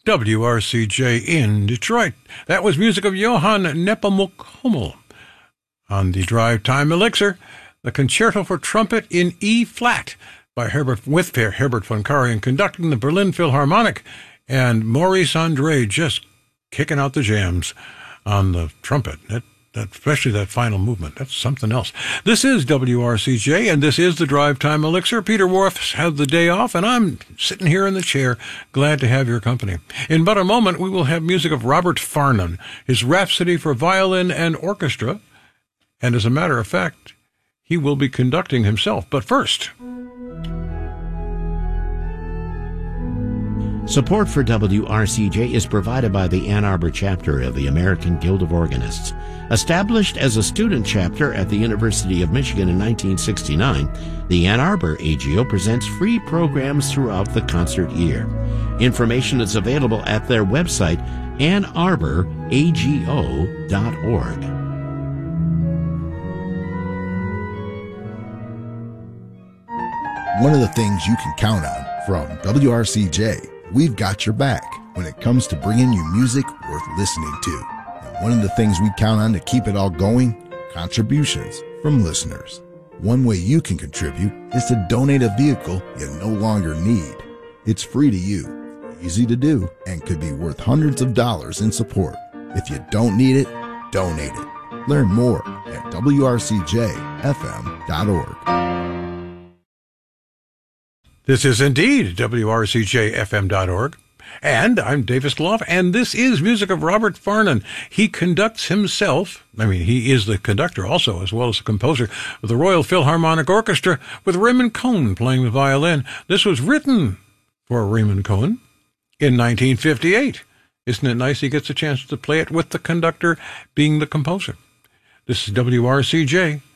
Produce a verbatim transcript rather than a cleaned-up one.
W R C J in Detroit. That was music of Johann Nepomuk Hummel. On the Drive Time Elixir, the Concerto for Trumpet in E-flat by Herbert, with Herbert von Karajan conducting the Berlin Philharmonic, and Maurice Andre just kicking out the jams on the trumpet. That, that, especially that final movement. That's something else. This is W R C J, and this is the Drive Time Elixir. Peter Wharf has the day off, and I'm sitting here in the chair, glad to have your company. In but a moment, we will have music of Robert Farnon, his Rhapsody for Violin and Orchestra, and as a matter of fact, he will be conducting himself. But first, support for W R C J is provided by the Ann Arbor chapter of the American Guild of Organists. Established as a student chapter at the University of Michigan in nineteen sixty-nine, the Ann Arbor A G O presents free programs throughout the concert year. Information is available at their website, ann arbor a g o dot org. One of the things you can count on from W R C J, we've got your back when it comes to bringing you music worth listening to. And one of the things we count on to keep it all going, contributions from listeners. One way you can contribute is to donate a vehicle you no longer need. It's free to you, easy to do, and could be worth hundreds of dollars in support. If you don't need it, donate it. Learn more at w r c j f m dot org. this is indeed W R C J F M dot org, and I'm Davis Gloff, and this is music of Robert Farnon. He conducts himself, I mean, he is the conductor also, as well as the composer of the Royal Philharmonic Orchestra, with Raymond Cohen playing the violin. This was written for Raymond Cohen in nineteen fifty-eight. Isn't it nice he gets a chance to play it with the conductor being the composer? This is W R C J,